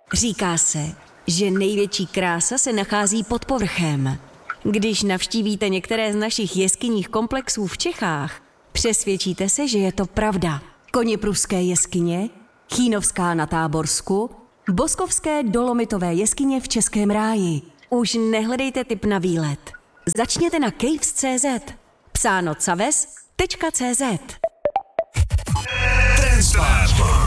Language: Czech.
Říká se, že největší krása se nachází pod povrchem. Když navštívíte některé z našich jeskyních komplexů v Čechách, přesvědčíte se, že je to pravda. Koněpruské jeskyně, Chýnovská na Táborsku, Boskovské dolomitové jeskyně v Českém ráji. Už nehledejte tip na výlet. Začněte na caves.cz. Psáno caves.cz. Trendspárty.